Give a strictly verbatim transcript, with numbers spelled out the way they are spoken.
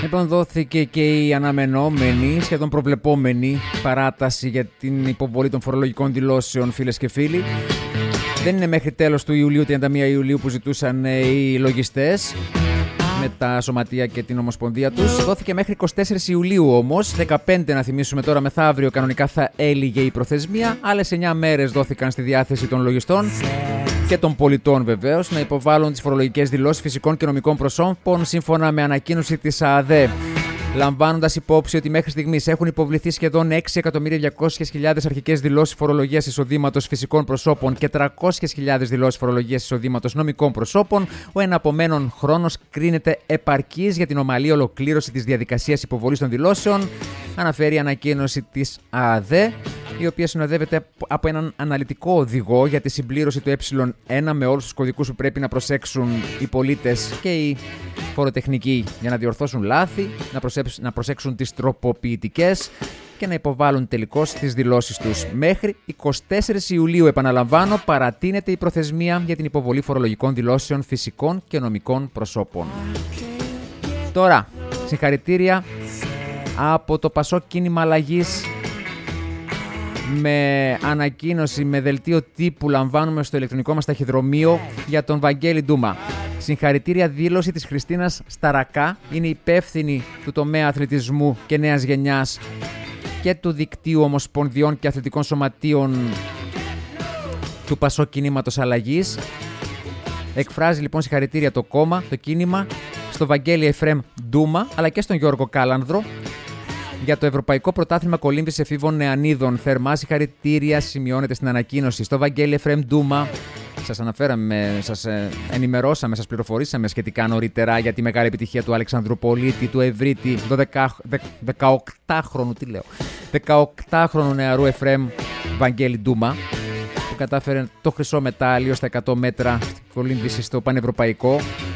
Λοιπόν, δόθηκε και η αναμενόμενη, σχεδόν προβλεπόμενη παράταση για την υποβολή των φορολογικών δηλώσεων, φίλες και φίλοι. Δεν είναι μέχρι τέλος του Ιουλίου, τριάντα μία Ιουλίου, που ζητούσαν οι λογιστές με τα σωματεία και την ομοσπονδία τους. Δόθηκε μέχρι εικοστή τέταρτη Ιουλίου όμως. δεκαπέντε, να θυμίσουμε τώρα, μεθαύριο κανονικά θα έλυγε η προθεσμία. Άλλες εννιά μέρες δόθηκαν στη διάθεση των λογιστών και των πολιτών, βεβαίως, να υποβάλουν τις φορολογικές δηλώσεις φυσικών και νομικών προσώπων σύμφωνα με ανακοίνωση της ΑΔΕ. Λαμβάνοντας υπόψη ότι μέχρι στιγμής έχουν υποβληθεί σχεδόν έξι εκατομμύρια διακόσιες χιλιάδες αρχικές δηλώσεις φορολογίας εισοδήματος φυσικών προσώπων και τριακόσιες χιλιάδες δηλώσεις φορολογίας εισοδήματος νομικών προσώπων, ο εναπομένων χρόνος κρίνεται επαρκής για την ομαλή ολοκλήρωση της διαδικασίας υποβολής των δηλώσεων, αναφέρει η ανακοίνωση της ΑΔΕ, η οποία συνοδεύεται από έναν αναλυτικό οδηγό για τη συμπλήρωση του ε ένα με όλους τους κωδικούς που πρέπει να προσέξουν οι πολίτες και οι φοροτεχνικοί για να διορθώσουν λάθη, να, προσέξουν, να προσέξουν τις τροποποιητικές και να υποβάλουν τελικώς τις δηλώσεις τους. Μέχρι εικοστή τέταρτη Ιουλίου, επαναλαμβάνω, παρατείνεται η προθεσμία για την υποβολή φορολογικών δηλώσεων φυσικών και νομικών προσώπων. Τώρα, συγχαρητήρια από το Πασόκ Κίνημα Αλλαγής. Με ανακοίνωση, με δελτίο τύπου λαμβάνουμε στο ηλεκτρονικό μας ταχυδρομείο για τον Βαγγέλη Ντούμα. Συγχαρητήρια δήλωση της Χριστίνας Σταρακά, είναι υπεύθυνη του τομέα αθλητισμού και νέας γενιάς και του δικτύου ομοσπονδιών και αθλητικών σωματείων του Πασόκ Κινήματος Αλλαγής. Εκφράζει λοιπόν συγχαρητήρια το κόμμα, το κίνημα, στο Βαγγέλη Εφρέμ Ντούμα αλλά και στον Γιώργο Κάλανδρο για το Ευρωπαϊκό Πρωτάθλημα Κολύμβησης Εφήβων Νεανίδων. Θερμά συγχαρητήρια σημειώνεται στην ανακοίνωση. Στο Βαγγέλη Εφρέμ Ντούμα, σας αναφέραμε, σας ενημερώσαμε, σας πληροφορήσαμε σχετικά νωρίτερα για τη μεγάλη επιτυχία του Αλεξανδροπολίτη, του Ευρύτη, του δεκαοκτάχρονου, τι λέω, δεκαοκτάχρονου νεαρού Εφρέμ Βαγγέλη Ντούμα, που κατάφερε το χρυσό μετάλλιο στα εκατό μέτρα κολύμβησης στο πανευρωπαϊκό.